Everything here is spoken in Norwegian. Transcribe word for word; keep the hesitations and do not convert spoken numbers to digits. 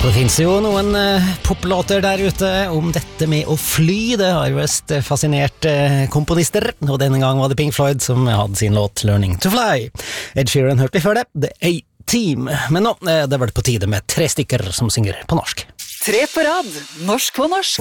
Det finnes jo noen uh, poplåter der ute om dette med å fly. Det har jo vist fascinert uh, komponister, og denne gang var det Pink Floyd som hadde sin låt Learning to Fly. Ed Sheeran hørte vi før det, The A-Team. Men nå, uh, det var det på tide med tre stykker som synger på norsk. Tre på rad, norsk på norsk.